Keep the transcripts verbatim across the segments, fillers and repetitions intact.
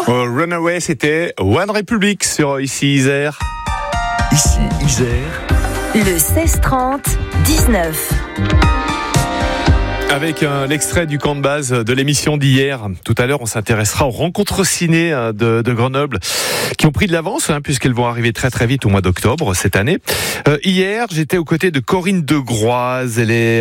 Oh, Runaway, c'était One Republic sur Ici Isère. Ici Isère. Le seize trente dix-neuf. Avec euh, l'extrait du camp de base de l'émission d'hier. Tout à l'heure, on s'intéressera aux rencontres ciné euh, de, de Grenoble qui ont pris de l'avance, hein, puisqu'elles vont arriver très très vite au mois d'octobre cette année. Euh, hier, j'étais aux côtés de Corinne de Groise. Elle est,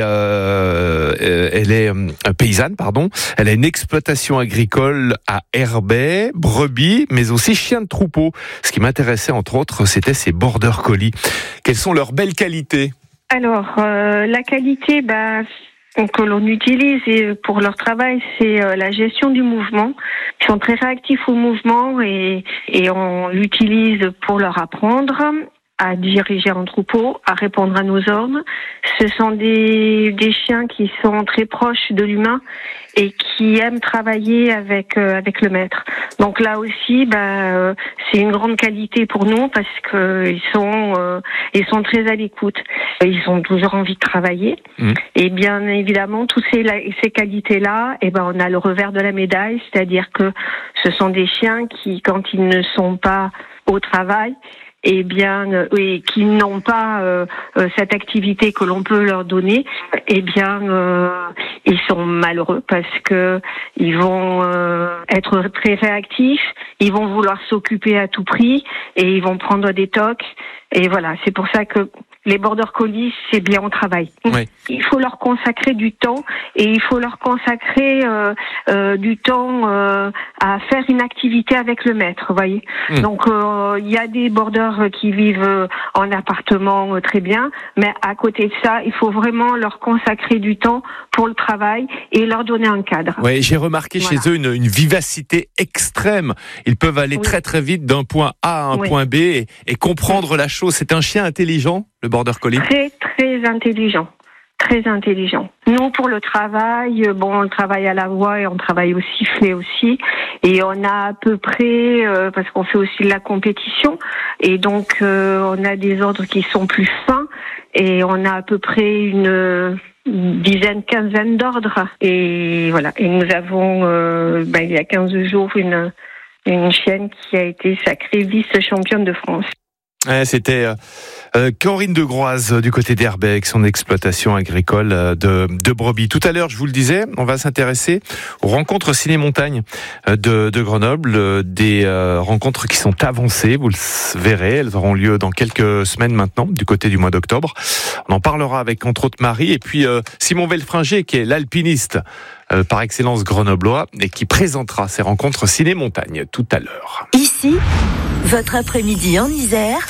euh, elle est euh, paysanne, pardon. Elle a une exploitation agricole à Herbay, brebis, mais aussi chiens de troupeau. Ce qui m'intéressait entre autres, c'était ces border collies. Quelles sont leurs belles qualités ? Alors, euh, la qualité, bah, que l'on utilise pour leur travail, c'est la gestion du mouvement. Ils sont très réactifs au mouvement et, et on l'utilise pour leur apprendre à diriger un troupeau, à répondre à nos ordres. Ce sont des, des chiens qui sont très proches de l'humain et qui aiment travailler avec euh, avec le maître. Donc là aussi, bah, euh, c'est une grande qualité pour nous parce que ils sont euh, ils sont très à l'écoute. Ils ont toujours envie de travailler. Mmh. Et bien évidemment, toutes ces ces qualités-là, et ben on a le revers de la médaille, c'est-à-dire que ce sont des chiens qui, quand ils ne sont pas au travail, et eh bien, euh, et qui n'ont pas euh, euh, cette activité que l'on peut leur donner, eh bien, euh, ils sont malheureux parce que ils vont euh, être très réactifs, ils vont vouloir s'occuper à tout prix et ils vont prendre des tocs. Et voilà, c'est pour ça que les border collies, c'est bien au travail. Oui. Il faut leur consacrer du temps et il faut leur consacrer euh, euh, du temps euh, à faire une activité avec le maître, vous voyez. Mmh. Donc, il euh, y a des borders qui vivent en appartement euh, très bien, mais à côté de ça, il faut vraiment leur consacrer du temps pour le travail et leur donner un cadre. Oui, j'ai remarqué voilà. chez eux une, une vivacité extrême. Ils peuvent aller oui. très très vite d'un point A à un oui. point B et, et comprendre oui. la chose. C'est un chien intelligent, le border collie. Très très intelligent, très intelligent. Nous pour le travail, bon, on travaille à la voix et on travaille au sifflet aussi, et on a à peu près, euh, parce qu'on fait aussi de la compétition, et donc euh, on a des ordres qui sont plus fins, et on a à peu près une dizaine, quinzaine d'ordres, et voilà. Et nous avons, euh, ben, il y a quinze jours, une une chienne qui a été sacrée vice-championne de France. Ouais, c'était euh, Corinne de Groise du côté d'Herbay avec son exploitation agricole de, de brebis. Tout à l'heure, je vous le disais, on va s'intéresser aux rencontres ciné-montagne de, de Grenoble, des euh, rencontres qui sont avancées, vous le verrez, elles auront lieu dans quelques semaines maintenant, du côté du mois d'octobre. On en parlera avec entre autres Marie et puis euh, Simon Velfringer qui est l'alpiniste euh, par excellence grenoblois et qui présentera ces rencontres ciné-montagne tout à l'heure. Ici, votre après-midi en Isère.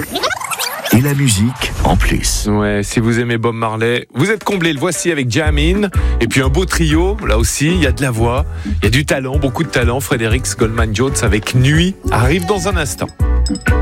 Et la musique en plus. Ouais, si vous aimez Bob Marley, vous êtes comblés. Le voici avec Jamin. Et puis un beau trio, là aussi, il y a de la voix, il y a du talent, beaucoup de talent. Frédéric Goldman Jones avec Nuit arrive dans un instant.